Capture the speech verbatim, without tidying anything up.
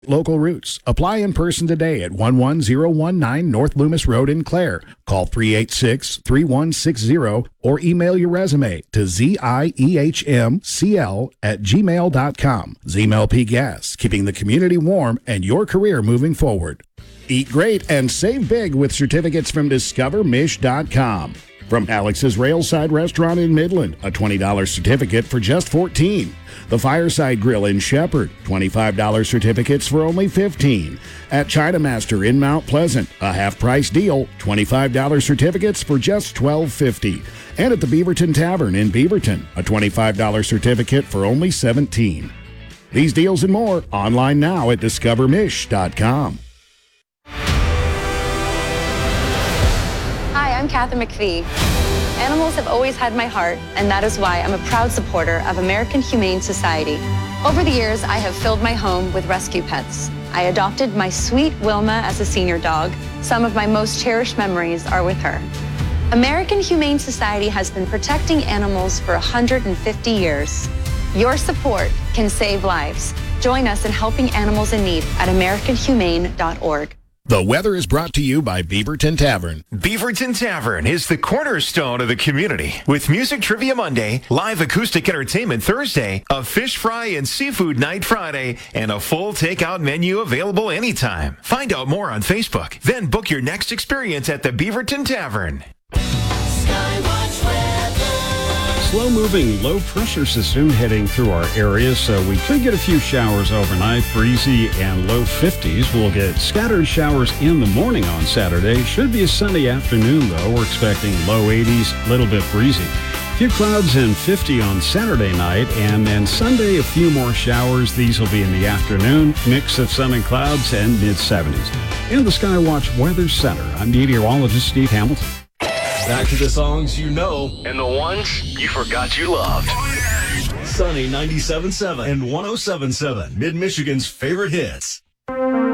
Local Roots. Apply in person today at one one zero one nine North Loomis Road in Clare. Call three eight six, three one six zero or email your resume to ziehmcl at gmail dot com. ZMLP Gas, keeping the community warm and your career moving forward. Eat great and save big with certificates from discover mish dot com. From Alex's Railside Restaurant in Midland, a twenty dollars certificate for just fourteen dollars. The Fireside Grill in Shepherd, twenty-five dollars certificates for only fifteen dollars. At China Master in Mount Pleasant, a half-price deal, twenty-five dollars certificates for just twelve fifty. And at the Beaverton Tavern in Beaverton, a twenty-five dollars certificate for only seventeen dollars. These deals and more online now at discover mish dot com. Hi, I'm Kathy McPhee. Animals have always had my heart, and that is why I'm a proud supporter of American Humane Society. Over the years, I have filled my home with rescue pets. I adopted my sweet Wilma as a senior dog. Some of my most cherished memories are with her. American Humane Society has been protecting animals for one hundred fifty years. Your support can save lives. Join us in helping animals in need at american humane dot org. The weather is brought to you by Beaverton Tavern. Beaverton Tavern is the cornerstone of the community. With Music Trivia Monday, live acoustic entertainment Thursday, a fish fry and seafood night Friday, and a full takeout menu available anytime. Find out more on Facebook. Then book your next experience at the Beaverton Tavern. Skywatch weather. Slow-moving low-pressure system heading through our area, so we could get a few showers overnight. Breezy and low fifties. We'll get scattered showers in the morning on Saturday. Should be a sunny afternoon, though. We're expecting low eighties, a little bit breezy. A few clouds and fifty on Saturday night, and then Sunday a few more showers. These will be in the afternoon. Mix of sun and clouds and mid-seventies. In the Skywatch Weather Center, I'm meteorologist Steve Hamilton. Back to the songs you know and the ones you forgot you loved. Sunny ninety-seven point seven and one oh seven point seven, Mid-Michigan's favorite hits.